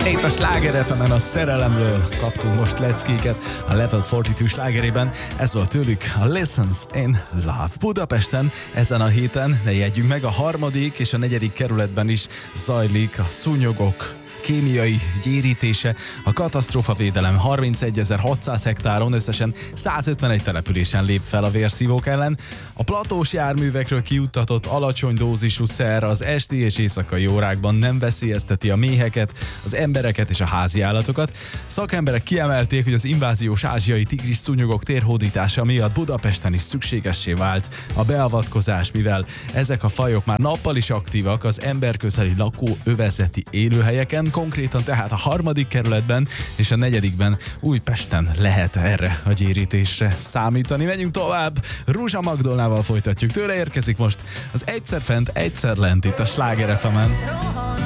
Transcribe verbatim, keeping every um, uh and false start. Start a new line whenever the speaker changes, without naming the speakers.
Itt a Sláger ef emen a szerelemről kaptunk most leckéket a Level negyvenkettő slágerében. Ez volt tőlük a Lessons in Love. Budapesten ezen a héten, ne jeggyünk meg, a harmadik és a negyedik kerületben is zajlik a szúnyogok kémiai gyérítése. A katasztrófavédelem harmincegyezer-hatszáz hektáron összesen százötvenegy településen lép fel a vérszívók ellen. A platós járművekről kiuttatott alacsony dózisú szer az esti és éjszakai órákban nem veszélyezteti a méheket, az embereket és a házi állatokat. Szakemberek kiemelték, hogy az inváziós ázsiai tigris szúnyogok térhódítása miatt Budapesten is szükségessé vált a beavatkozás, mivel ezek a fajok már nappal is aktívak az emberközeli lakóövezeti élőhelyeken, konkrétan tehát a harmadik kerületben és a negyedikben Újpesten lehet erre a gyérítésre számítani. Menjünk tovább, Ruzsa Magdolnával folytatjuk. Tőle érkezik most az Egyszer fent, egyszer lent itt a Sláger ef emen.